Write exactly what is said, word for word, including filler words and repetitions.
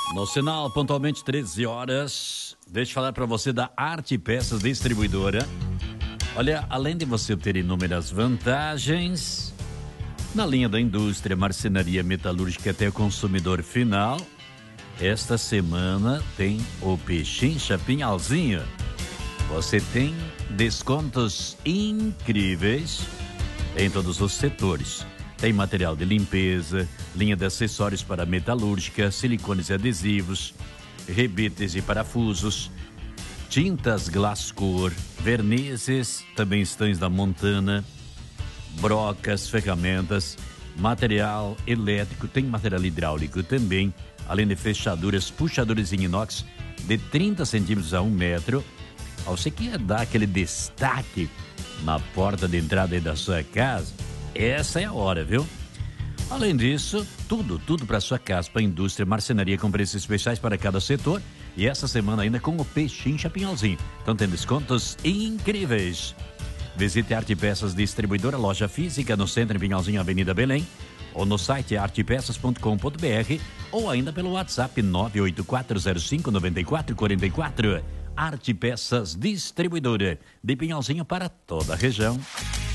No sinal, pontualmente treze horas. Deixa eu falar para você da Arte Peças Distribuidora. Olha, além de você ter inúmeras vantagens na linha da indústria, marcenaria metalúrgica até o consumidor final, esta semana tem o Pechincha Pinhalzinho. Você tem descontos incríveis em todos os setores. Tem material de limpeza, linha de acessórios para metalúrgica, silicones e adesivos, rebetes e parafusos, tintas Glascor, vernizes, também estanhos da Montana, brocas, ferramentas, material elétrico, tem material hidráulico também, além de fechaduras, puxadores em inox de trinta centímetros a um metro. Você quer dar aquele destaque na porta de entrada aí da sua casa? Essa é a hora, viu? Além disso, tudo, tudo para sua casa, para a indústria, marcenaria com preços especiais para cada setor. E essa semana ainda com o Pechincha Pinhalzinho. Então tem descontos incríveis. Visite a Arte Peças Distribuidora, loja física no centro em Pinhalzinho, Avenida Belém, ou no site arte peças ponto com ponto br, ou ainda pelo WhatsApp nove oito quatro zero cinco nove quatro quatro quatro. Arte Peças Distribuidora, de Pinhalzinho para toda a região.